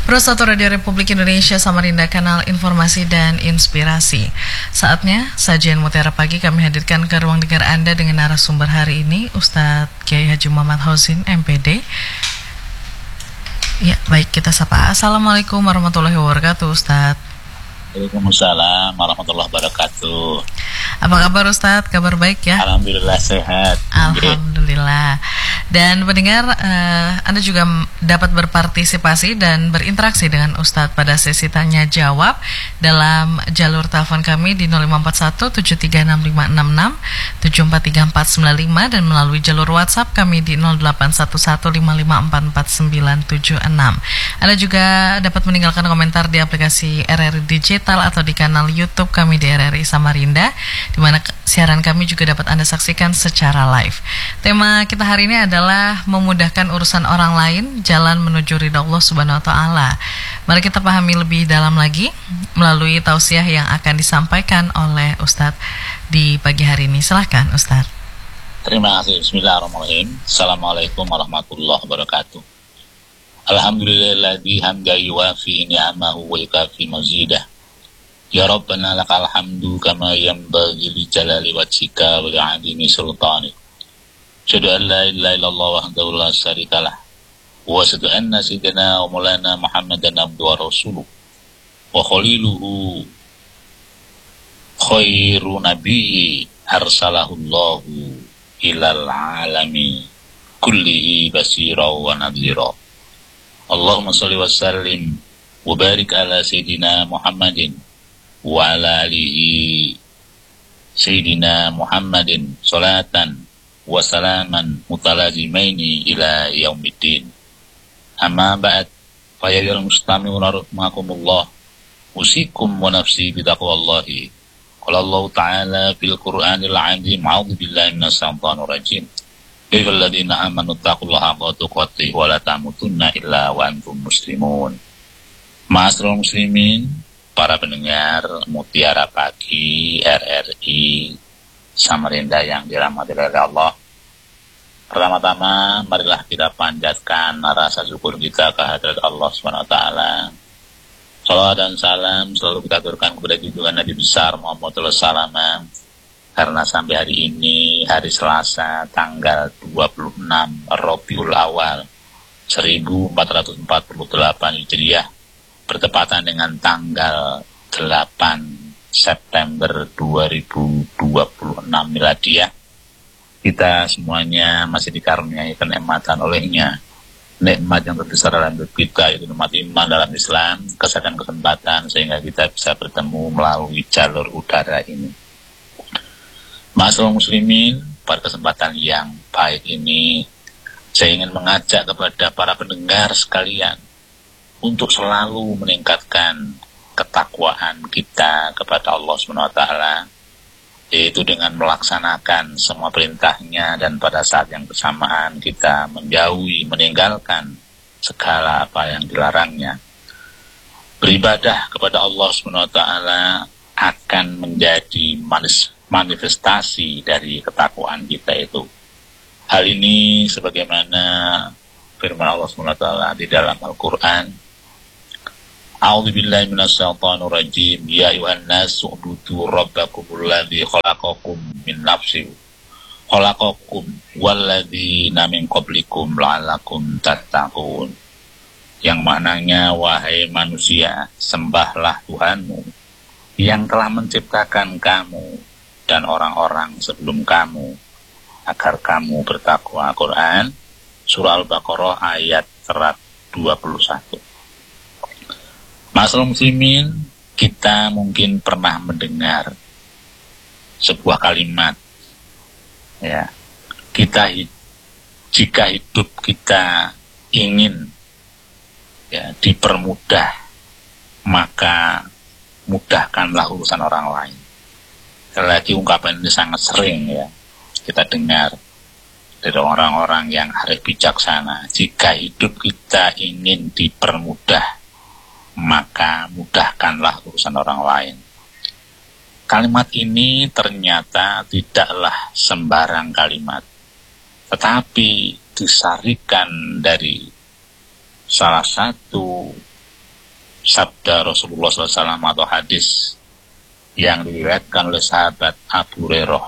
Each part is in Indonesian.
Pro1 Radio Republik Indonesia Samarinda, kanal informasi dan inspirasi. Saatnya sajian Mutiara Pagi kami hadirkan ke ruang dengar Anda dengan narasumber hari ini, Ustadz Kiai Haji Muhammad Hozin, MPD. Ya, baik, kita sapa. Assalamualaikum warahmatullahi wabarakatuh, Ustadz. Waalaikumsalam warahmatullahi wabarakatuh. Apa kabar Ustadz? Kabar baik ya? Alhamdulillah sehat. Alhamdulillah. Dan pendengar, Anda juga dapat berpartisipasi dan berinteraksi dengan Ustadz pada sesi tanya jawab dalam jalur telepon kami di 0541 736566 743495 dan melalui jalur WhatsApp kami di 081155444976. Anda juga dapat meninggalkan komentar di aplikasi RRI Digital atau di kanal YouTube kami di RRI Samarinda, di mana siaran kami juga dapat Anda saksikan secara live. Tema kita hari ini adalah memudahkan urusan orang lain, jalan menuju ridha Allah Subhanahu wa taala. Mari kita pahami lebih dalam lagi melalui tausiah yang akan disampaikan oleh Ustadz di pagi hari ini. Silahkan Ustadz. Terima kasih. Bismillahirrahmanirrahim. Assalamualaikum warahmatullahi wabarakatuh. Alhamdulillahilladzi hamdan yuwafi ni'amahu wa yukafi mazidah. Ya Rabbana lakal hamdu kama yanbaghi li jalali wajhika wa li'azimi sultanik. Asyhadu an la ilaha illallah wahdahu la syarikalah wa asyhadu anna sayyidina wa maulana Muhammadan abduhu wa rasuluh wa khaliluhu khairu nabiyyi arsalahullahu ilal alami kullihi basira wa nadhira. Allahumma sholli wa sallim wa barik ala sayyidina Muhammadin wa ala alihi sayyidina Muhammadin salatan wa salaman mutalazimaini ila yaumiddin. Amma ba'd, fa ya ayyuhal mustami'una rahimakumullah, usikum wa nafsi bitaqwallahi. Qala Allah ta'ala fil Qur'anil 'azim, a'udzu billahi minasy syaithanir rajim. Ayyuhalladzina amanu taqullaha haqqa tuqatih wa la tamutunna illa wa antum muslimun. Ma'asyiral muslimin, para pendengar Mutiara Pagi RRI Samarinda yang dirahmati oleh Allah. Pertama-tama marilah kita panjatkan rasa syukur kita kehadirat Allah SWT. Salawat dan salam selalu kita aturkan kepada junjungan Nabi besar Muhammad SAW, karena sampai hari ini, hari Selasa, tanggal 26 Rabiul Awal 1448 Hijriah, bertepatan dengan tanggal 8 September 2026 Miladiah, kita semuanya masih dikaruniai kenikmatan olehnya. Nikmat yang terbesar dalam hidup kita, yaitu nikmat iman dalam Islam, kesempatan sehingga kita bisa bertemu melalui jalur udara ini. Ma'asyiral muslimin, pada kesempatan yang baik ini, saya ingin mengajak kepada para pendengar sekalian untuk selalu meningkatkan ketakwaan kita kepada Allah SWT, yaitu dengan melaksanakan semua perintahnya, dan pada saat yang bersamaan kita menjauhi, meninggalkan segala apa yang dilarangnya. Beribadah kepada Allah SWT akan menjadi manifestasi dari ketakwaan kita itu. Hal ini sebagaimana firman Allah SWT di dalam Al-Quran, A'udzu billahi minasyaitonir rajim. Ya ayyuhan nasu ubudu rabbakumul ladzi khalaqakum min nafsin khalaqakum walladzina min qablikum la'allakum tattaqun. Yang maknanya, wahai manusia, sembahlah Tuhanmu yang telah menciptakan kamu dan orang-orang sebelum kamu agar kamu bertakwa. Quran Surah Al-Baqarah ayat 121. Ma'asyiral muslimin, kita mungkin pernah mendengar sebuah kalimat, ya, jika hidup kita ingin dipermudah, maka mudahkanlah urusan orang lain. Sekali lagi, ungkapan ini sangat sering ya kita dengar dari orang-orang yang arif bijaksana. Jika hidup kita ingin dipermudah, maka mudahkanlah urusan orang lain. Kalimat ini ternyata tidaklah sembarang kalimat, tetapi disarikan dari salah satu sabda Rasulullah SAW atau hadis yang diriwayatkan oleh sahabat Abu Hurairah.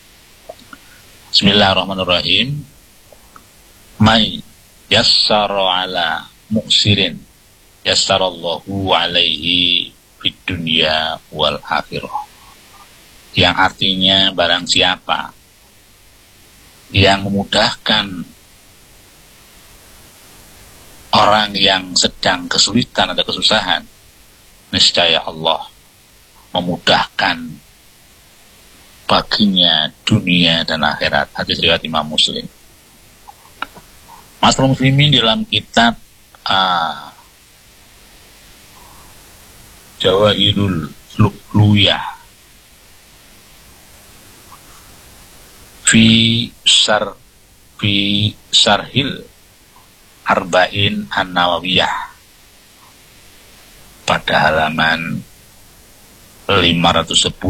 Bismillahirrahmanirrahim. May yassara ala muksirin yassarallahu alaihi fid dunya wal akhirah. Yang artinya barang siapa yang memudahkan orang yang sedang kesulitan atau kesusahan, niscaya Allah memudahkan baginya dunia dan akhirat. Hadis riwayat Imam Muslim. Masyaallah muslimin, dalam kitab Jawahirul Lu'lu'iyah fi Syarhil Arba'in An-Nawawiyah pada halaman 510,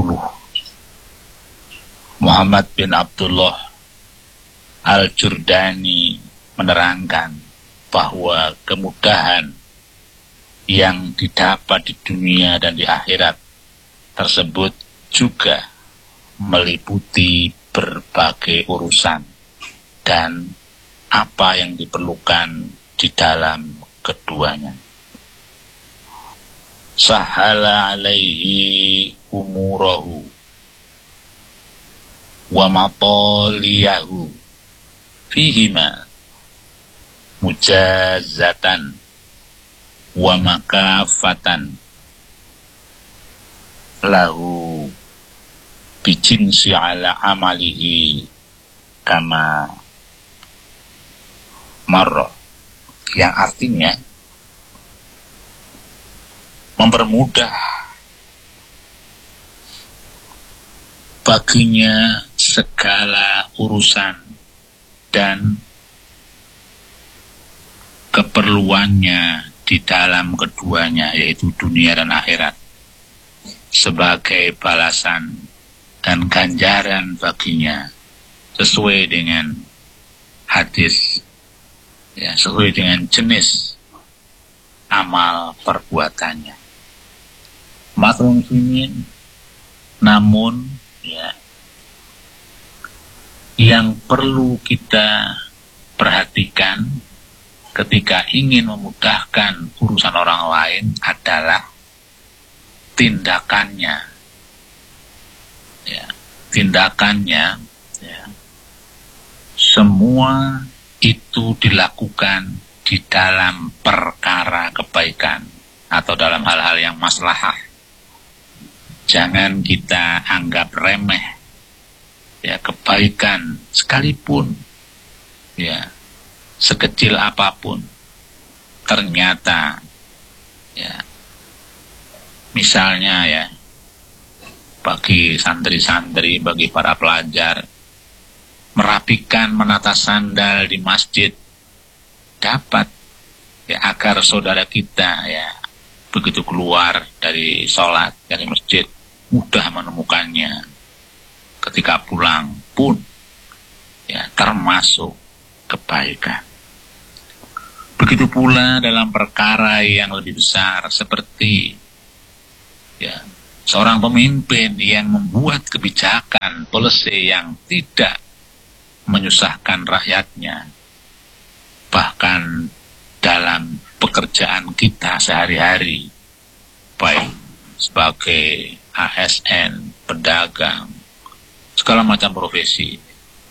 Muhammad bin Abdullah Al-Jurdani menerangkan bahwa kemudahan yang didapat di dunia dan di akhirat tersebut juga meliputi berbagai urusan dan apa yang diperlukan di dalam keduanya. Sahala alaihi umurahu wa mataliyahu fihima mujazatan wa makafatan lahu bijinsi ala amalihi kama marra, yang artinya mempermudah baginya segala urusan dan keperluannya di dalam keduanya, yaitu dunia dan akhirat, sebagai balasan dan ganjaran baginya sesuai dengan hadis, ya, sesuai dengan jenis amal perbuatannya. Maksudnya muslimin, namun ya, yang perlu kita perhatikan ketika ingin memudahkan urusan orang lain adalah tindakannya, ya, tindakannya, ya. Semua itu dilakukan di dalam perkara kebaikan atau dalam hal-hal yang maslahah. Jangan kita anggap remeh, ya, kebaikan sekalipun, ya, sekecil apapun. Ternyata, ya, misalnya, ya, bagi santri-santri, bagi para pelajar, merapikan menata sandal di masjid dapat, ya, agar saudara kita, ya, begitu keluar dari sholat, dari masjid, mudah menemukannya. Ketika pulang pun, ya, termasuk kebaikan. Begitu pula dalam perkara yang lebih besar seperti, ya, seorang pemimpin yang membuat kebijakan policy yang tidak menyusahkan rakyatnya. Bahkan dalam pekerjaan kita sehari-hari, baik sebagai ASN, pedagang, segala macam profesi.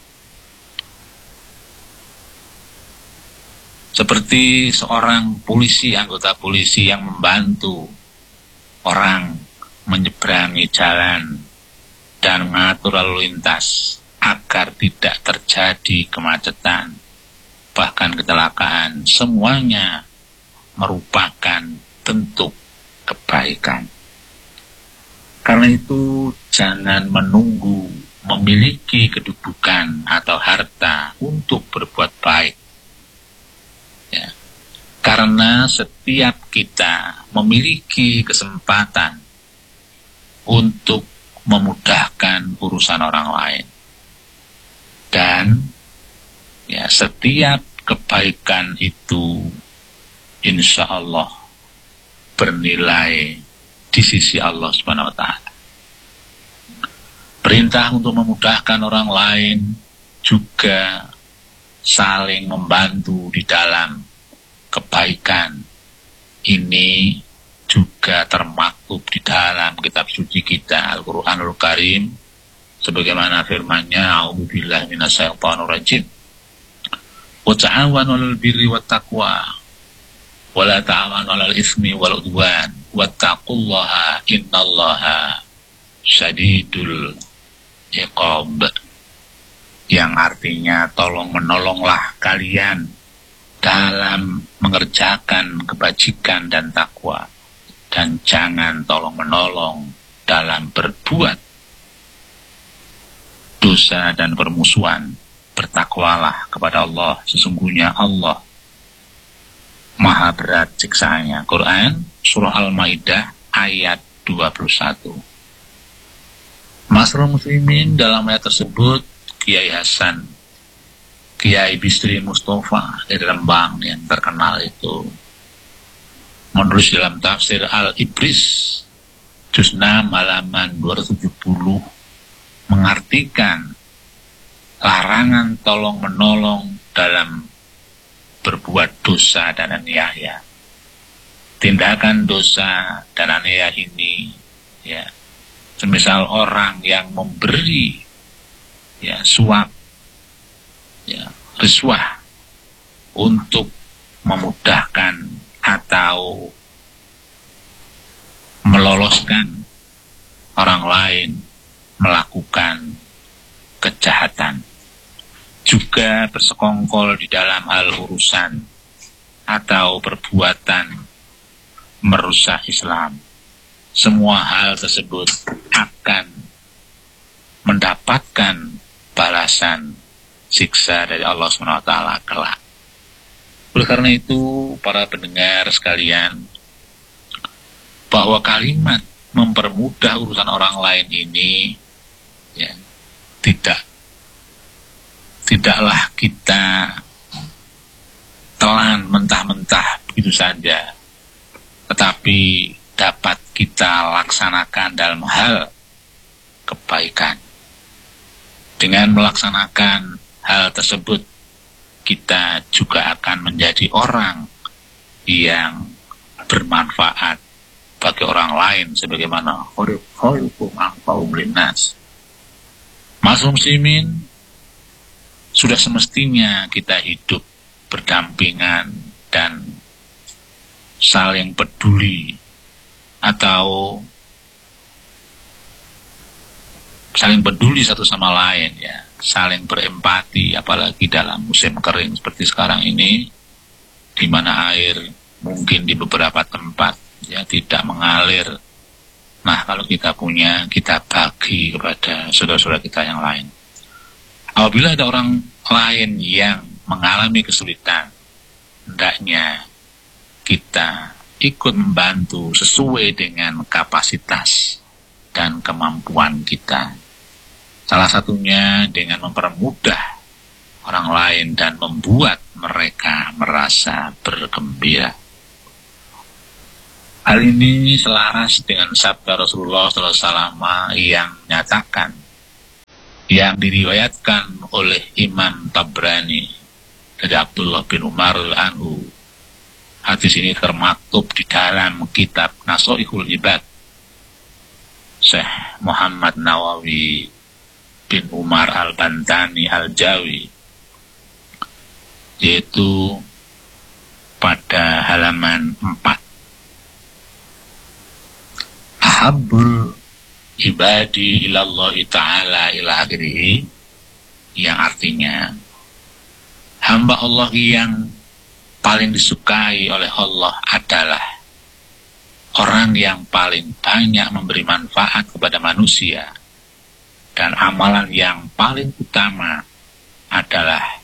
Seperti seorang polisi, anggota polisi yang membantu orang menyeberangi jalan dan mengatur lalu lintas agar tidak terjadi kemacetan, bahkan kecelakaan, semuanya merupakan bentuk kebaikan. Karena itu jangan menunggu memiliki kedudukan atau harta untuk berbuat baik, ya. Karena setiap kita memiliki kesempatan untuk memudahkan urusan orang lain, dan, ya, setiap kebaikan itu insya Allah bernilai di sisi Allah Subhanahu wa taala. Perintah untuk memudahkan orang lain juga saling membantu di dalam kebaikan. Ini juga termaktub di dalam kitab suci kita Al-Qur'anul Karim sebagaimana firman-Nya, a'udzubillahi minasyaitonir rajim. Wa ta'awanu 'alal birri wat taqwa wa la ta'awanu 'alal itsmi wal 'udwan wattaqullaha innallaha syadidul iqab, yang artinya tolong menolonglah kalian dalam mengerjakan kebajikan dan takwa, dan jangan tolong menolong dalam berbuat dosa dan permusuhan. Bertakwalah kepada Allah, sesungguhnya Allah maha berat siksaannya. Quran Surah Al-Maidah ayat 21. Masrul Muslimin dalam ayat tersebut, Kiai Hasan, Kiai Bisri Mustafa dari Rembang yang terkenal itu, menulis dalam tafsir Al-Ibris juz 6 halaman 270, mengartikan larangan tolong menolong dalam berbuat dosa dan aniaya. Tindakan dosa dan aniaya ini, ya, semisal orang yang memberi, ya, suap, ya, risuah untuk memudahkan atau meloloskan orang lain melakukan kejahatan, juga bersekongkol di dalam hal urusan atau perbuatan merusak Islam. Semua hal tersebut akan mendapatkan balasan siksa dari Allah SWT kelak. Oleh karena itu, para pendengar sekalian, bahwa kalimat mempermudah urusan orang lain ini, ya, tidaklah kita telan mentah-mentah begitu saja, tetapi dapat kita laksanakan dalam hal kebaikan. Dengan melaksanakan hal tersebut, kita juga akan menjadi orang yang bermanfaat bagi orang lain, sebagaimana khairukum anfa'uhum linnas. Mas muslimin, sudah semestinya kita hidup berdampingan dan saling peduli atau saling peduli satu sama lain, ya, saling berempati, apalagi dalam musim kering seperti sekarang ini, di mana air mungkin di beberapa tempat, ya, tidak mengalir. Nah, kalau kita punya, kita bagi kepada saudara-saudara kita yang lain. Apabila ada orang lain yang mengalami kesulitan, hendaknya kita ikut membantu sesuai dengan kapasitas dan kemampuan kita. Salah satunya dengan mempermudah orang lain dan membuat mereka merasa bergembira. Hal ini selaras dengan sabda Rasulullah SAW yang menyatakan, yang diriwayatkan oleh Imam Tabrani dari Abdullah bin Umar al-Anhu. Hadis ini termaktub di dalam kitab Nasoihul Ibad Syekh Muhammad Nawawi bin Umar al-Bantani al-Jawi, yaitu pada halaman 4. Ahabbul ibadi ilallahi ta'ala ila akhirih, yang artinya hamba Allah yang paling disukai oleh Allah adalah orang yang paling banyak memberi manfaat kepada manusia, dan amalan yang paling utama adalah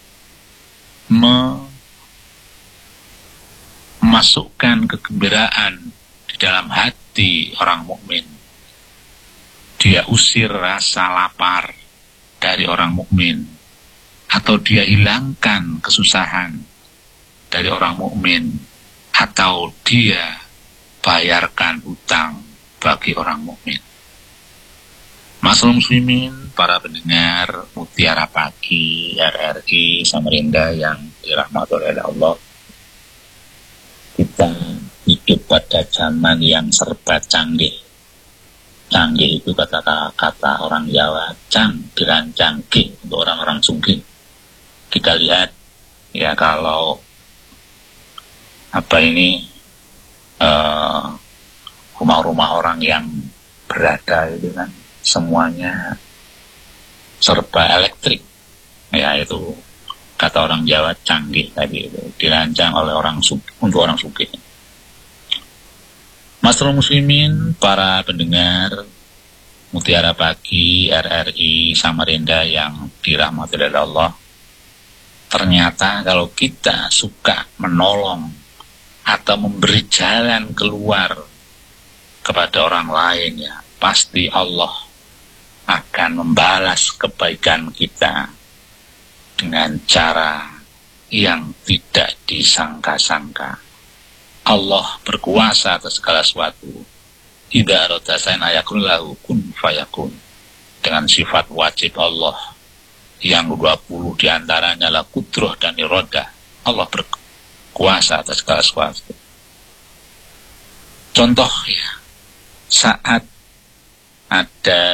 memasukkan kegembiraan di dalam hati orang mukmin. Dia usir rasa lapar dari orang mukmin, atau dia hilangkan kesusahan dari orang mukmin, atau dia bayarkan hutang bagi orang mukmin. Masyaallah muslimin, para pendengar Mutiara Pagi RRI Samarinda yang dirahmati oleh Allah, kita hidup pada zaman yang serba canggih. Canggih itu kata orang Jawa, canggih untuk orang-orang sugih. Kita lihat ya, kalau rumah-rumah orang yang berada itu kan semuanya serba elektrik. Ya, itu kata orang Jawa, canggih tadi itu, dirancang oleh untuk orang sugih. Masyaallah muslimin, para pendengar Mutiara Pagi RRI Samarinda yang dirahmati oleh Allah, ternyata kalau kita suka menolong atau memberi jalan keluar kepada orang lain, ya pasti Allah akan membalas kebaikan kita dengan cara yang tidak disangka-sangka. Allah berkuasa atas segala sesuatu. Idza arada shay'an ayakun lahu kun fayakun. Dengan sifat wajib Allah yang 20 diantaranya adalah kudrah dan iradah. Allah berkuasa atas segala sesuatu. Contoh ya, saat ada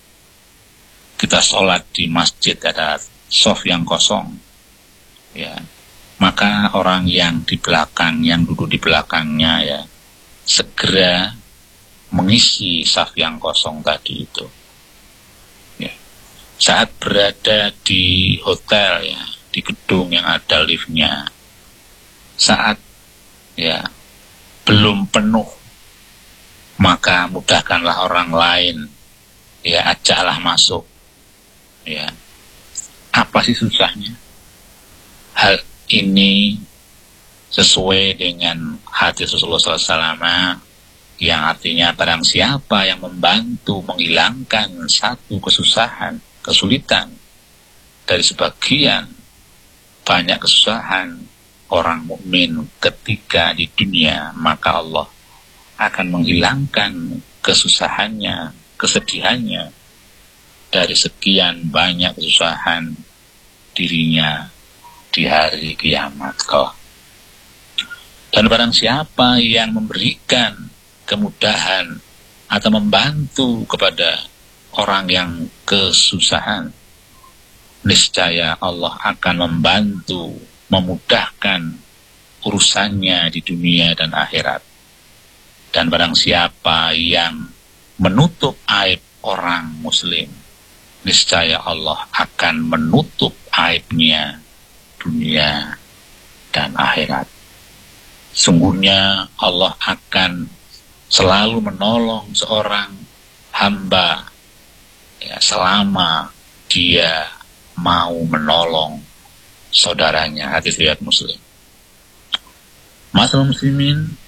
kita sholat di masjid, ada shaf yang kosong, ya, maka orang yang di belakang, yang duduk di belakangnya, ya, segera mengisi shaf yang kosong tadi itu. Ya. Saat berada di hotel, ya, di gedung yang ada liftnya, saat ya belum penuh, maka mudahkanlah orang lain, ya, ajaklah masuk. Ya, apa sih susahnya? Hal ini sesuai dengan hadis Rasulullah SAW yang artinya barang siapa yang membantu menghilangkan satu kesusahan, kesulitan dari sebagian banyak kesusahan orang mukmin ketika di dunia, maka Allah akan menghilangkan kesusahannya, kesedihannya dari sekian banyak kesusahan dirinya di hari kiamat kelak. Dan barang siapa yang memberikan kemudahan atau membantu kepada orang yang kesusahan, niscaya Allah akan membantu, memudahkan urusannya di dunia dan akhirat. Dan barang siapa yang menutup aib orang muslim, niscaya Allah akan menutup aibnya dunia dan akhirat. Sungguhnya Allah akan selalu menolong seorang hamba, ya, selama dia mau menolong saudaranya. Hadis riwayat Muslim. Masyaallah muslimin,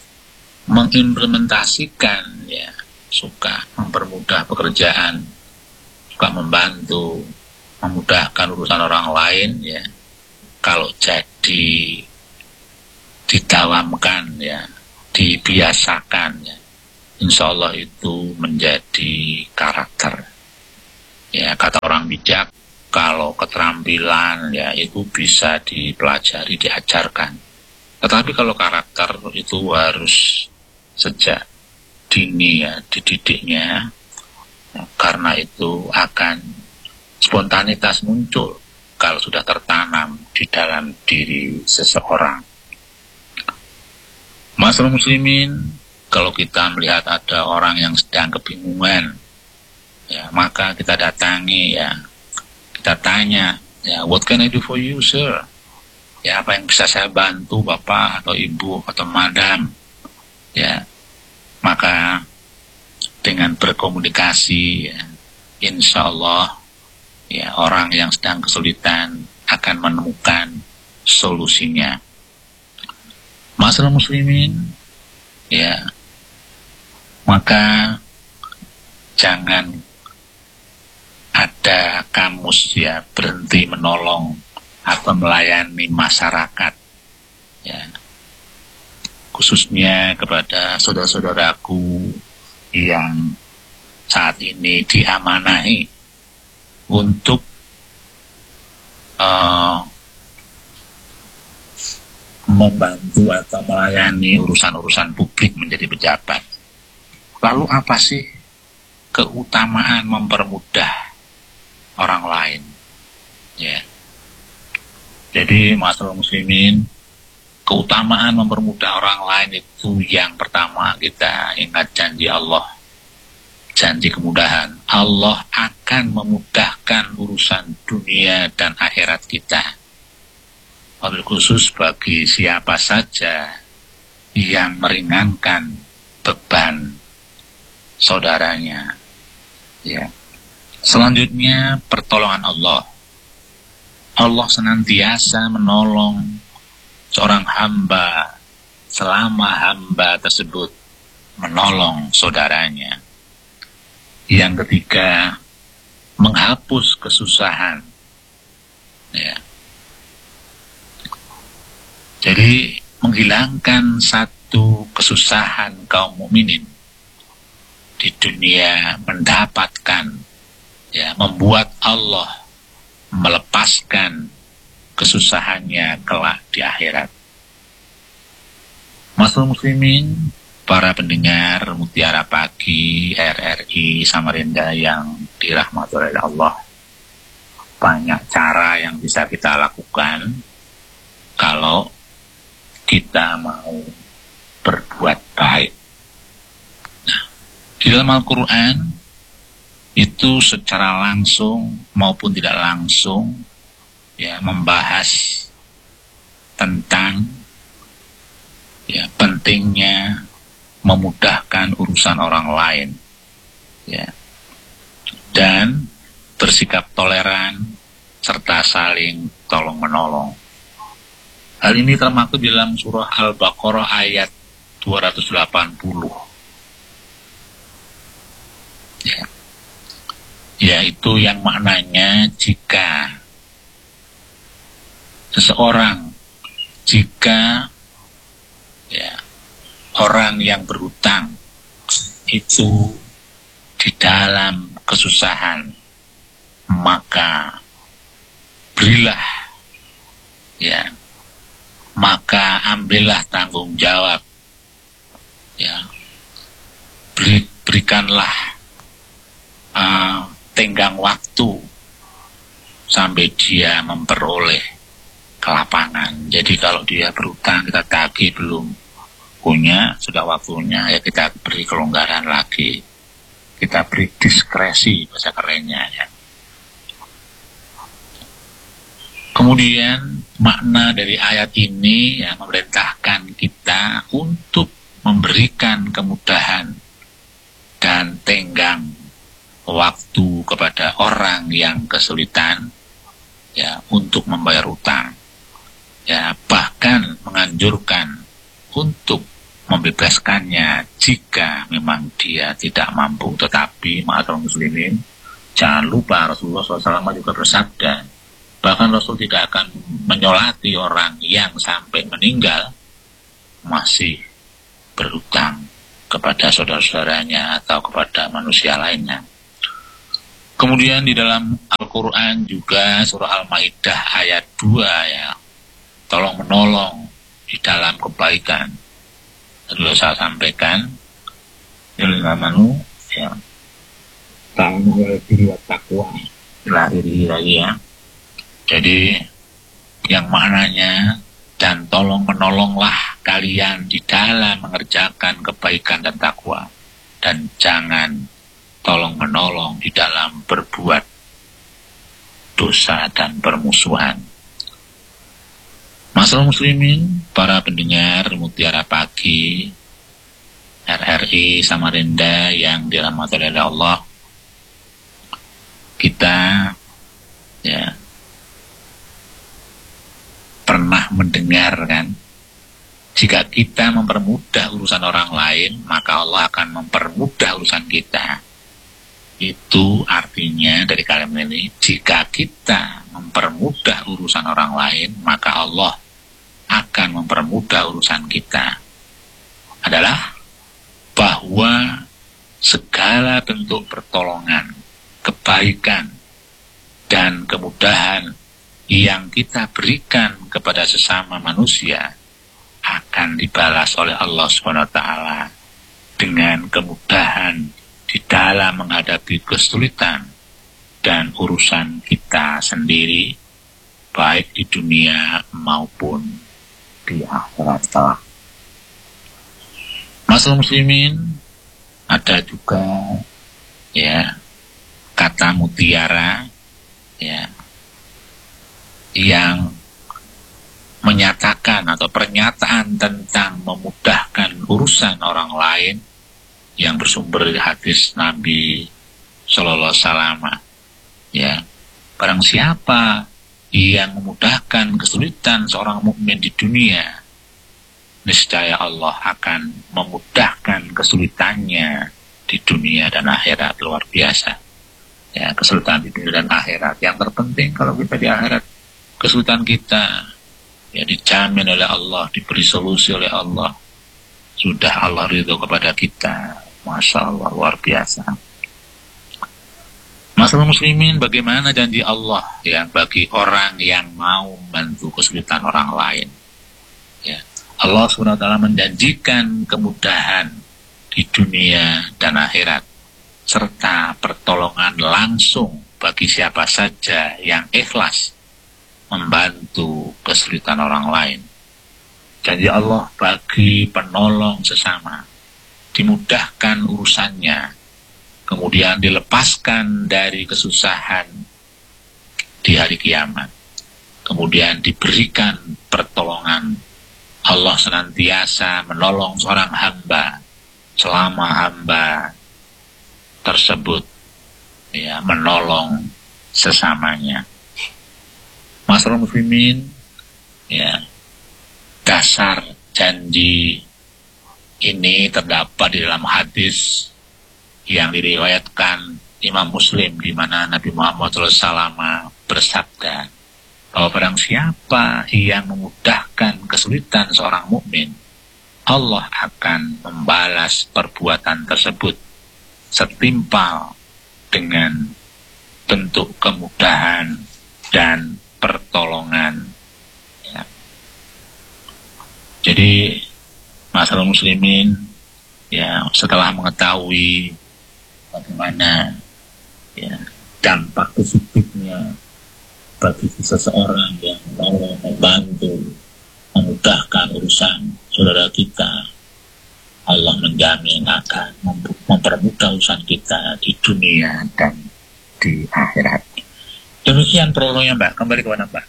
mengimplementasikan, ya, suka mempermudah pekerjaan, suka membantu, memudahkan urusan orang lain, ya, kalau jadi ditawamkan, ya, dibiasakan, ya, insya Allah itu menjadi karakter. Ya, kata orang bijak, kalau keterampilan, ya, itu bisa dipelajari, diajarkan. Tetapi kalau karakter itu harus sejak dini, ya, dididiknya, ya, karena itu akan spontanitas muncul kalau sudah tertanam di dalam diri seseorang. Masyaallah muslimin, kalau kita melihat ada orang yang sedang kebingungan, ya, maka kita datangi, ya, kita tanya, ya, what can I do for you, sir? Ya, apa yang bisa saya bantu, bapak atau ibu atau madam? Ya, maka dengan berkomunikasi, ya, insya Allah, ya, orang yang sedang kesulitan akan menemukan solusinya. Masyaallah muslimin, ya, maka jangan ada kamus, ya, berhenti menolong atau melayani masyarakat, ya, khususnya kepada saudara-saudaraku yang saat ini diamanahi untuk membantu atau melayani urusan-urusan publik menjadi pejabat. Lalu apa sih keutamaan mempermudah orang lain? Ya. Jadi masalah muslimin, keutamaan mempermudah orang lain itu yang pertama kita ingat janji Allah. Janji kemudahan. Allah akan memudahkan urusan dunia dan akhirat kita. Wabil khusus bagi siapa saja yang meringankan beban saudaranya. Ya. Selanjutnya pertolongan Allah. Allah senantiasa menolong seorang hamba selama hamba tersebut menolong saudaranya. Yang ketiga, menghapus kesusahan. Ya. Jadi menghilangkan satu kesusahan kaum mukminin di dunia, mendapatkan, ya, membuat Allah melepaskan kesusahannya kelak di akhirat. Masyaallah muslimin, para pendengar Mutiara Pagi RRI Samarinda yang dirahmati oleh Allah, banyak cara yang bisa kita lakukan kalau kita mau berbuat baik. Nah, di dalam Al-Quran itu secara langsung maupun tidak langsung, ya, membahas tentang, ya, pentingnya memudahkan urusan orang lain, ya, dan bersikap toleran serta saling tolong menolong. Hal ini termaktub di dalam surah Al-Baqarah ayat 280. Ya. Yaitu yang maknanya jika seseorang, ya, orang yang berhutang itu di dalam kesusahan, maka berilah, ya, maka ambillah tanggung jawab, ya, berikanlah tenggang waktu sampai dia memperoleh kelapangan. Jadi kalau dia berhutang, kita tagih belum punya, sudah waktunya, ya kita beri kelonggaran lagi, kita beri diskresi bahasa kerennya, ya. Kemudian makna dari ayat ini, ya, memerintahkan kita untuk memberikan kemudahan dan tenggang waktu kepada orang yang kesulitan, ya, untuk membayar utang, ya, bahkan menganjurkan untuk membebaskannya jika memang dia tidak mampu. Tetapi ma'asyiral muslimin, jangan lupa Rasulullah SAW juga bersabda, bahkan Rasul tidak akan menyolati orang yang sampai meninggal masih berhutang kepada saudara-saudaranya atau kepada manusia lainnya. Kemudian di dalam Al-Quran juga surah Al-Maidah ayat 2, ya, tolong menolong di dalam kebaikan. Tadi saya sampaikan, ilmu, ya, ta'awunu diri wa taqwa, lahiri lagi, ya. Jadi yang maknanya, dan tolong menolonglah kalian di dalam mengerjakan kebaikan dan takwa, dan jangan tolong menolong di dalam berbuat dosa dan permusuhan. Masyaallah muslimin, para pendengar Mutiara Pagi RRI Samarinda yang dirahmati oleh Allah, kita, ya, pernah mendengar kan, jika kita mempermudah urusan orang lain, maka Allah akan mempermudah urusan kita. Itu artinya dari kalimat ini, jika kita mempermudah urusan orang lain, maka Allah akan mempermudah urusan kita. pertolongan, kebaikan, dan kemudahan yang kita berikan kepada sesama manusia akan dibalas oleh Allah SWT dengan kemudahan di dalam menghadapi kesulitan dan urusan kita sendiri, baik di dunia maupun di akhirat kelak. Masalah muslimin, ada juga ya kata mutiara ya yang menyatakan atau pernyataan tentang memudahkan urusan orang lain yang bersumber dari hadis Nabi Sallallahu Alaihi Wasallam. Ya, barang siapa yang memudahkan kesulitan seorang mukmin di dunia, niscaya Allah akan memudahkan kesulitannya di dunia dan akhirat. Luar biasa. Ya, kesulitan di dunia dan akhirat. Yang terpenting kalau kita di akhirat, kesulitan kita ya dijamin oleh Allah, diberi solusi oleh Allah. Sudah Allah ridho kepada kita. Masya Allah, luar biasa. Masalah muslimin, bagaimana janji Allah ya bagi orang yang mau membantu kesulitan orang lain. Ya, Allah SWT menjanjikan kemudahan di dunia dan akhirat, serta pertolongan langsung bagi siapa saja yang ikhlas membantu kesulitan orang lain. Janji Allah bagi penolong sesama, dimudahkan urusannya, kemudian dilepaskan dari kesusahan di hari kiamat, kemudian diberikan pertolongan. Allah senantiasa menolong seorang hamba selama hamba tersebut ya menolong sesamanya. Masalah muslimin, ya, dasar janji ini terdapat di dalam hadis yang diriwayatkan Imam Muslim, di mana Nabi Muhammad SAW bersabda bahwa barang siapa yang memudahkan kesulitan seorang mukmin, Allah akan membalas perbuatan tersebut setimpal dengan bentuk kemudahan dan pertolongan. Ya. Jadi masalah muslimin, ya, setelah mengetahui bagaimana ya dampak positifnya bagi seseorang yang mau membantu memudahkan urusan saudara kita, Allah menjamin akan mempermudah urusan kita di dunia dan di akhirat. Demikian prolognya Mbak, kembali kepada Mbak.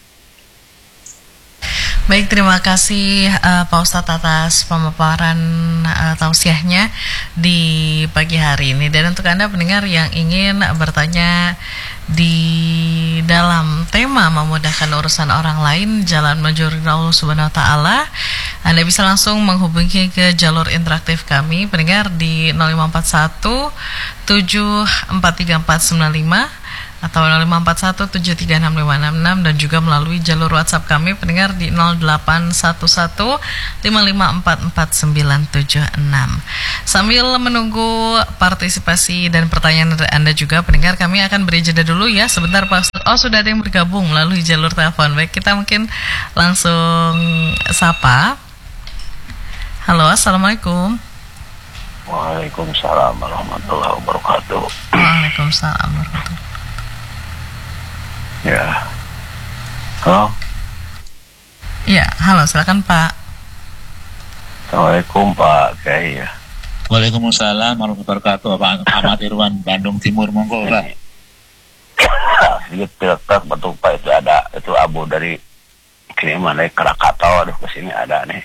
Baik, terima kasih Pak Ustadz atas pemaparan tausiahnya di pagi hari ini. Dan untuk Anda pendengar yang ingin bertanya di dalam tema memudahkan urusan orang lain, jalan menuju ridha Allah Subhanahu wa taala, Anda bisa langsung menghubungi ke jalur interaktif kami pendengar di 0541 74345 atau 0541736566 dan juga melalui jalur WhatsApp kami pendengar di 081155449776. Sambil menunggu partisipasi dan pertanyaan dari Anda juga pendengar, kami akan beri jeda dulu ya sebentar Pak. Oh, sudah ada yang bergabung melalui jalur telepon. Baik, kita mungkin langsung sapa. Halo, Assalamualaikum. Waalaikumsalam warahmatullahi wabarakatuh. Waalaikumsalam warahmatullahi wabarakatuh. Ya. Halo. Ya, halo, silakan Pak. Assalamualaikum Pak Kiai ya. Waalaikumsalam warahmatullahi wabarakatuh. Pak Ahmad Irwan, Bandung Timur, monggo Pak. Sedikit piltek betul Pak, itu ada itu abu dari kiriman dari Krakatau, aduh kesini ada nih.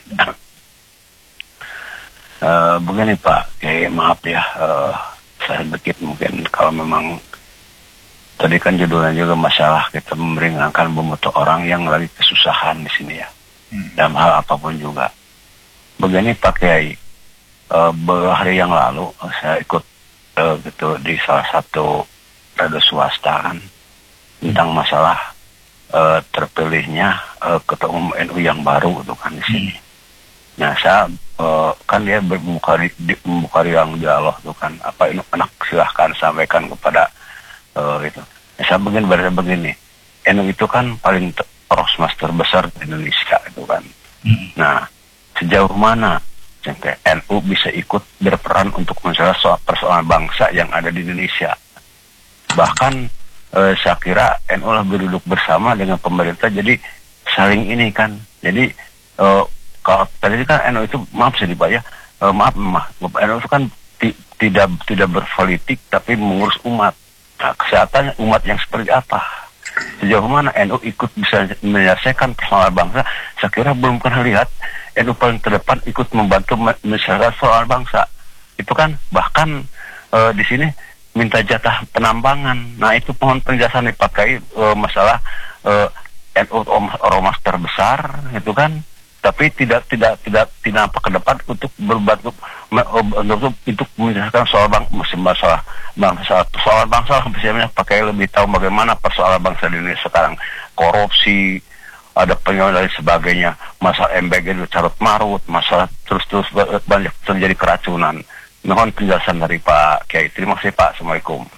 Begini Pak Kiai, maaf ya, saya sedikit mungkin kalau memang tadi kan judulnya juga masalah kita meringankan bemutu orang yang lagi kesusahan di sini ya, dalam hal apapun juga. Begini Pak Kiai, beberapa hari yang lalu saya ikut gitu di salah satu radio swasta kan tentang masalah terpilihnya ketua umum NU yang baru itu kan di sini. Nah, saya kan dia membuka ruang dialog tuh kan, apa ini anak silahkan sampaikan kepada itu. Nah, saya begini, NU itu kan paling ormas terbesar di Indonesia itu kan. Nah, sejauh mana sampai NU bisa ikut berperan untuk menyelesaikan soal persoalan bangsa yang ada di Indonesia? Bahkan saya kira NU lah berduduk bersama dengan pemerintah, jadi saling ini kan. Jadi kalau tadi kan NU itu maaf sedih Pak ya, NU itu kan tidak berpolitik tapi mengurus umat. Nah, kesehatannya umat yang seperti apa? Sejauh mana NU ikut bisa menyelesaikan persoalan bangsa? Saya kira belum pernah lihat NU paling terdepan ikut membantu menyelesaikan persoalan bangsa. Itu kan bahkan di sini minta jatah penambangan. Nah, itu mohon penjelasan dipakai masalah NU ormas terbesar itu kan, tapi tidak nampak ke depan untuk berbantu untuk menyelesaikan persoalan bangsa misalnya pakai lebih tahu bagaimana persoalan bangsa di Indonesia sekarang, korupsi, ada penyelenggara dan sebagainya, masalah MBG itu carut marut, masalah terus banyak terjadi keracunan. Mohon penjelasan dari Pak Kiai. Terima kasih Pak. Assalamualaikum.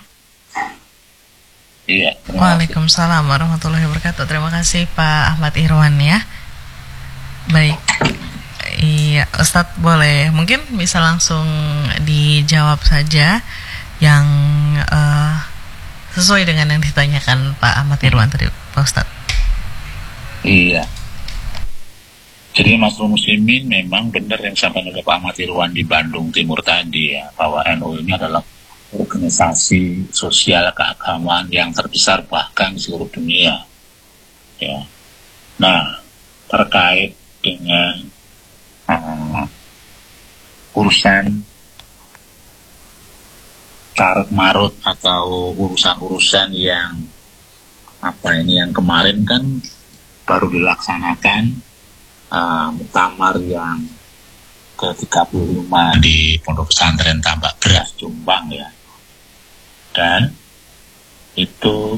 Iya. Waalaikumsalam warahmatullahi wabarakatuh. Terima kasih Pak Ahmad Irwan ya. Baik. Iya, Ustadz boleh mungkin bisa langsung dijawab saja yang sesuai dengan yang ditanyakan Pak Ahmad Irwan tadi, Pak Ustadz. Iya. Jadi Mas Muslimin memang benar yang disampaikan oleh Pak Ahmad Irwan di Bandung Timur tadi ya, bahwa NU ini adalah organisasi sosial keagamaan yang terbesar bahkan di seluruh dunia. Ya. Nah, terkait dengan urusan carut marut atau urusan-urusan yang yang kemarin kan baru dilaksanakan muktamar yang ke-35 di Pondok Pesantren Tambak Beras Jombang ya, dan itu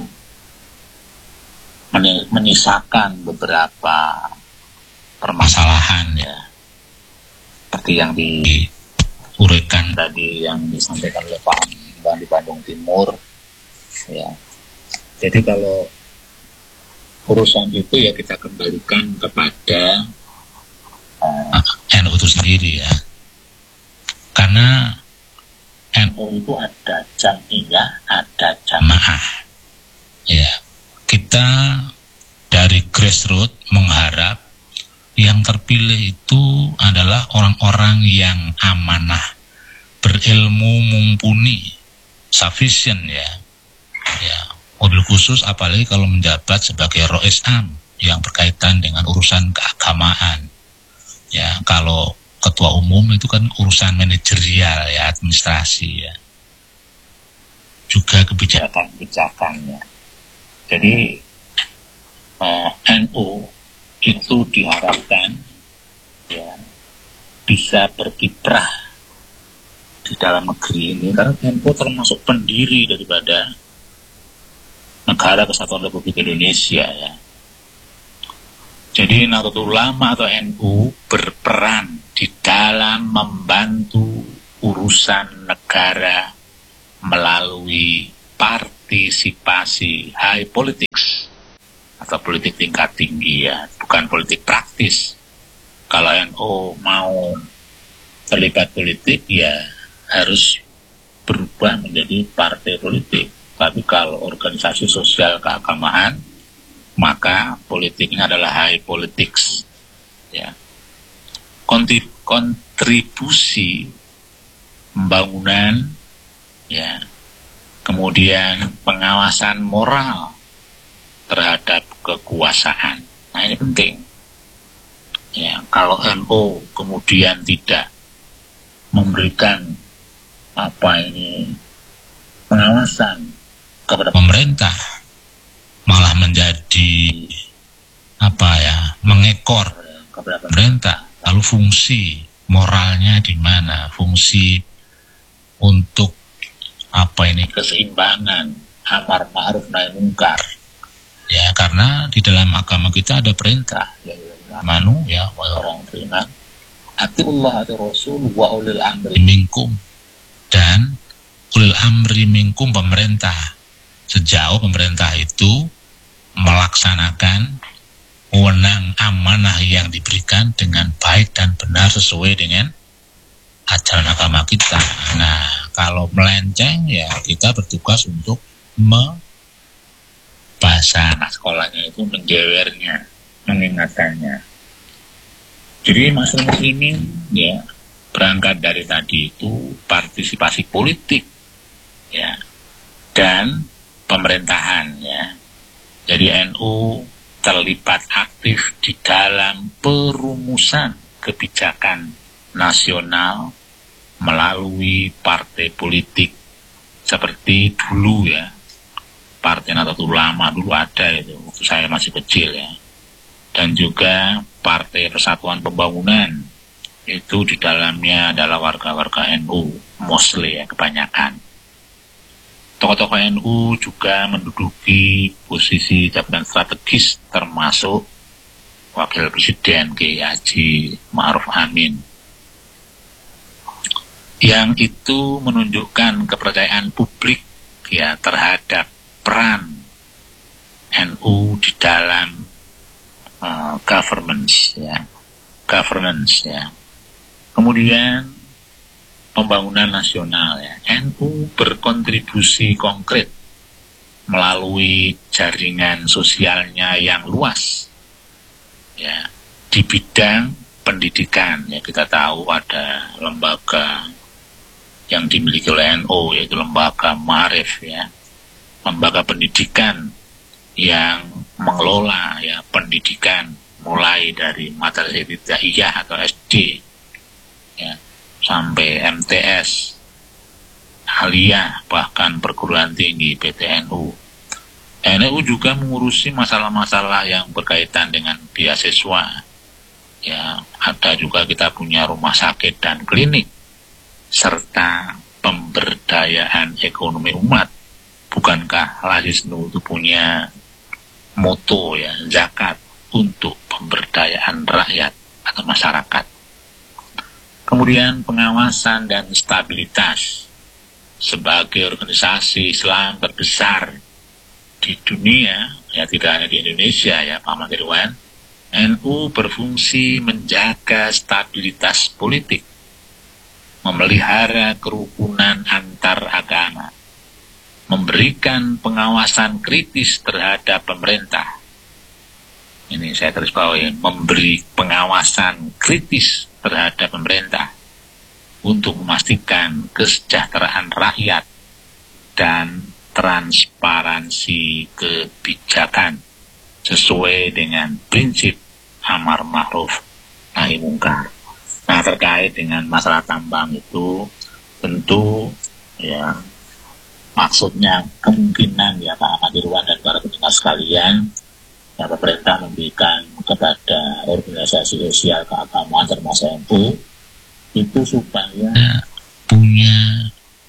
menyisakan beberapa permasalahan ya, seperti yang diuraikan tadi yang disampaikan oleh Pak Bang di Bandung Timur ya. Jadi kalau urusan itu ya kita kembalikan kepada NU itu sendiri ya, karena NU itu ada jamiyah, ada jamaah ya. Kita dari grassroots mengharap yang terpilih itu adalah orang-orang yang amanah, berilmu, mumpuni, sufficient ya. Mobil khusus apalagi kalau menjabat sebagai Rois Am yang berkaitan dengan urusan keagamaan. Ya, kalau ketua umum itu kan urusan manajerial ya, administrasi ya. Juga kebijakan-kebijakannya. Jadi NU itu diharapkan ya bisa berkiprah di dalam negeri ini, karena NU termasuk pendiri daripada Negara Kesatuan Republik Indonesia ya. Jadi Nahdlatul Ulama atau NU berperan di dalam membantu urusan negara melalui partisipasi high politics atau politik tingkat tinggi ya, bukan politik praktis. Kalau NU mau terlibat politik ya harus berubah menjadi partai politik. Tapi kalau organisasi sosial keagamaan, maka politiknya adalah high politics ya. Kontribusi pembangunan ya, kemudian pengawasan moral terhadap kekuasaan. Nah, ini penting ya. Kalau NU kemudian tidak memberikan pengawasan kepada pemerintah, malah menjadi mengekor kepada pemerintah. Lalu fungsi moralnya di mana? Fungsi untuk keseimbangan amar ma'ruf nahi mungkar. Ya, karena di dalam agama kita ada perintah ya, manu ya orang beriman atiullah ati rasul wa ulil amri minkum, dan ulil amri minkum, pemerintah. Sejauh pemerintah itu melaksanakan wewenang amanah yang diberikan dengan baik dan benar sesuai dengan ajaran agama kita. Nah, kalau melenceng ya kita bertugas untuk bahasa anak sekolahnya itu menjewernya, mengingatkannya. Jadi maksud muslimin ya, berangkat dari tadi itu partisipasi politik ya, dan pemerintahan ya. Jadi NU terlibat aktif di dalam perumusan kebijakan nasional melalui partai politik seperti dulu ya, Partai Nahdlatul Ulama dulu ada itu waktu saya masih kecil ya, dan juga Partai Persatuan Pembangunan, itu di dalamnya adalah warga-warga NU mostly ya, kebanyakan. Tokoh-tokoh NU juga menduduki posisi jabatan strategis termasuk Wakil Presiden Kiai Haji Ma'ruf Amin, yang itu menunjukkan kepercayaan publik ya terhadap peran NU di dalam governance ya. Kemudian pembangunan nasional ya, NU berkontribusi konkret melalui jaringan sosialnya yang luas ya di bidang pendidikan ya. Kita tahu ada lembaga yang dimiliki oleh NU, yaitu lembaga Ma'arif ya, lembaga pendidikan yang mengelola ya pendidikan mulai dari madrasah ibtidaiyah atau SD ya sampai MTS, aliyah, bahkan perguruan tinggi PTNU. NU juga mengurusi masalah-masalah yang berkaitan dengan beasiswa ya, ada juga kita punya rumah sakit dan klinik, serta pemberdayaan ekonomi umat. Bukankah Lazisnu itu punya moto ya, zakat untuk pemberdayaan rakyat atau masyarakat. Kemudian pengawasan dan stabilitas sebagai organisasi Islam terbesar di dunia ya, tidak hanya di Indonesia ya Pak Madirwan, NU berfungsi menjaga stabilitas politik, memelihara kerukunan antar agama, memberikan pengawasan kritis terhadap pemerintah. Ini saya terus bawain, memberi pengawasan kritis terhadap pemerintah untuk memastikan kesejahteraan rakyat dan transparansi kebijakan sesuai dengan prinsip amar ma'ruf nahi mungkar. Nah, terkait dengan masalah tambang itu tentu ya maksudnya kemungkinan ya Pak Madirwan dan para pendengar sekalian, ya, pemerintah memberikan kepada organisasi sosial keagamaan termasuk NU itu supaya punya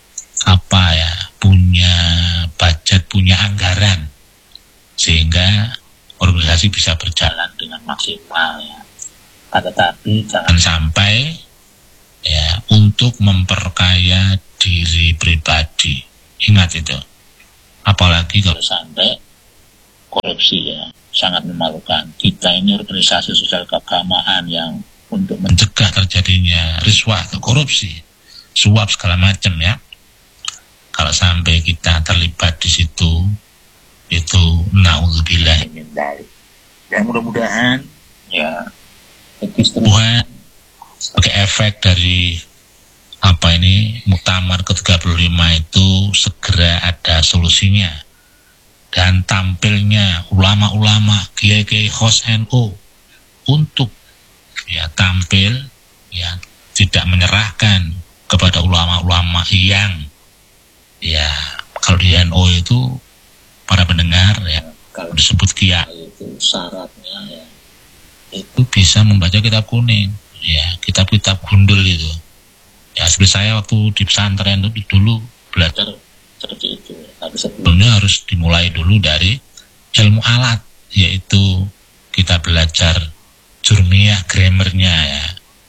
punya budget, punya anggaran, sehingga organisasi bisa berjalan dengan maksimal ya. Tetapi jangan sampai ya untuk memperkaya diri pribadi. Ingat itu. Apalagi kalau sampai korupsi ya, sangat memalukan. Kita ini organisasi sosial keagamaan yang untuk mencegah terjadinya riswah atau korupsi, suap segala macam ya. Kalau sampai kita terlibat di situ, itu naudzubillah min dzalik. Ya mudah-mudahan ya Tuhan sebagai efek dari muktamar ke-35 itu segera ada solusinya, dan tampilnya ulama-ulama kiai-kiai khos NU untuk ya tampil ya tidak menyerahkan kepada ulama-ulama yang ya kalau di NU itu para pendengar ya kalau disebut kiai itu syaratnya ya itu bisa membaca kitab kuning ya, kitab-kitab gundul itu ya. Seperti saya waktu di pesantren itu dulu belajar seperti itu, tapi sebelumnya harus dimulai dulu dari ilmu alat, yaitu kita belajar jurmiyah, grammarnya ya.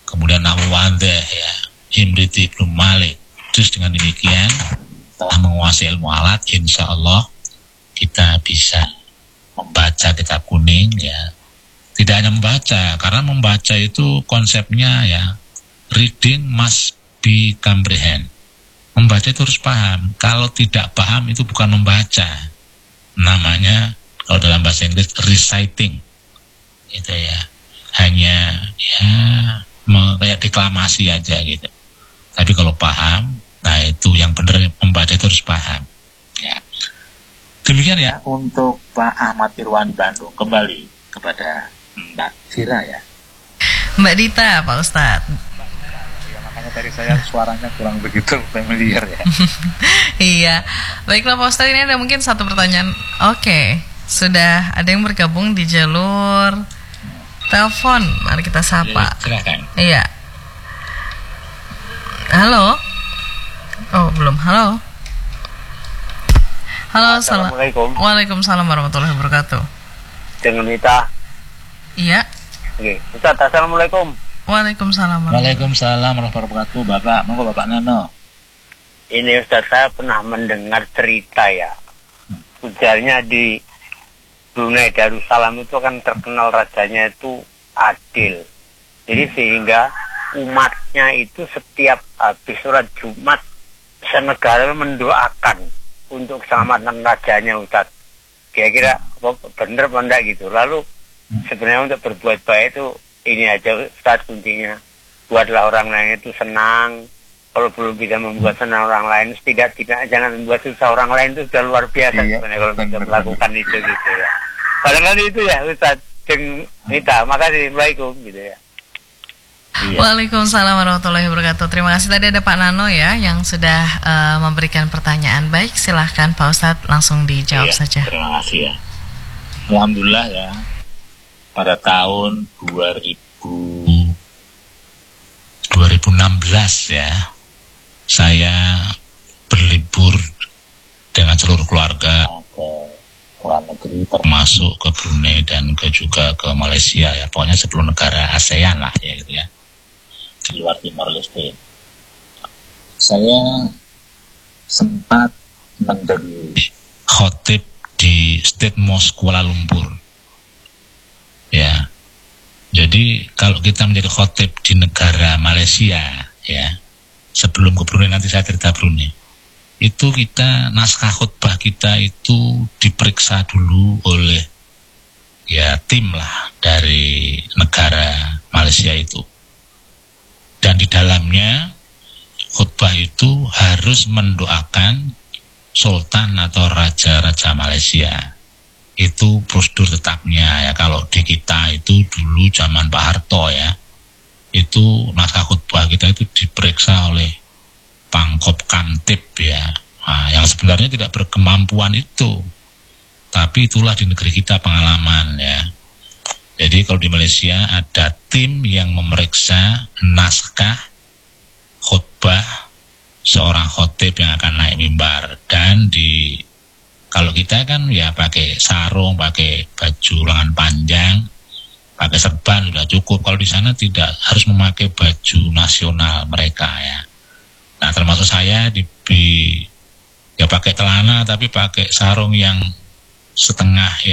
kemudian Nawawadeh ya, Imriti ibn Malik. Terus dengan demikian setelah menguasai ilmu alat, insya Allah kita bisa membaca kitab kuning ya. Tidak hanya membaca, karena membaca itu konsepnya ya, reading must be comprehend. Membaca itu harus paham. Kalau tidak paham itu bukan membaca. Namanya kalau dalam bahasa Inggris reciting. Itu ya. Hanya ya kayak deklamasi aja gitu. Tapi kalau paham, nah itu yang benar, membaca itu harus paham. Ya. Demikian ya untuk Pak Ahmad Irwan Bandung. Kembali kepada Mbak Fira ya. Mbak Dita, Pak Ustadz. Ya, makanya tadi saya suaranya kurang begitu familiar ya. Iya, baiklah Pak Ustadz, ini ada mungkin satu pertanyaan. Oke, sudah ada yang bergabung di jalur telepon. Mari kita sapa. Silakan. Iya. Halo. Oh, belum. Halo. Halo, Assalamualaikum. Waalaikumsalam warahmatullahi wabarakatuh. Dengan Nita. Iya. Oke, Ustaz, Assalamualaikum. Waalaikumsalam. Waalaikumsalam warahmatullahi wabarakatuh. Bapak, monggo Bapak Nano. Ini Ustaz, saya pernah mendengar cerita ya. Ujarnya di Brunei Darussalam itu kan terkenal rajanya itu adil. Jadi sehingga umatnya itu setiap habis sholat Jumat senegara mendoakan untuk keselamatan rajanya, Ustaz. Kira-kira benar apa enggak gitu. Lalu sebenarnya untuk berbuat baik itu ini aja Ustaz kuncinya. Buatlah orang lain itu senang. Kalau belum bisa membuat senang orang lain, tidak jangan membuat susah orang lain, itu sudah luar biasa sebenarnya kalau bisa melakukan itu gitu ya. Kadang-kadang itu ya Ustaz. Nita, makasih, Assalamualaikum gitu ya. Iya. Waalaikumsalam warahmatullahi wabarakatuh. Terima kasih, tadi ada Pak Nano ya yang sudah memberikan pertanyaan. Baik, silahkan Pak Ustadz langsung dijawab saja. Terima kasih ya. Alhamdulillah ya. Pada tahun 2016 ya, saya berlibur dengan seluruh keluarga ke luar negeri, termasuk ke Brunei dan juga ke Malaysia ya. Pokoknya 10 negara ASEAN lah ya gitu ya, di luar Timor Leste. Saya sempat menjadi khotib di State Mosque Kuala Lumpur. Ya, jadi kalau kita menjadi khotib di negara Malaysia, ya, sebelum ke Brunei, nanti saya cerita Brunei, itu kita naskah khutbah kita itu diperiksa dulu oleh ya tim lah dari negara Malaysia itu, dan di dalamnya khutbah itu harus mendoakan Sultan atau Raja-Raja Malaysia. Itu prosedur tetapnya ya. Kalau di kita itu dulu zaman Pak Harto ya, itu naskah khutbah kita itu diperiksa oleh Pangkop Kamtib ya. Nah, yang sebenarnya tidak berkemampuan itu, tapi itulah di negeri kita pengalaman ya. Jadi kalau di Malaysia ada tim yang memeriksa naskah khutbah seorang khotib yang akan naik mimbar, dan kalau kita kan ya pakai sarung, pakai baju lengan panjang, pakai serban sudah cukup. Kalau di sana tidak, harus memakai baju nasional mereka ya. Nah, termasuk saya ya pakai celana tapi pakai sarung yang setengah ya.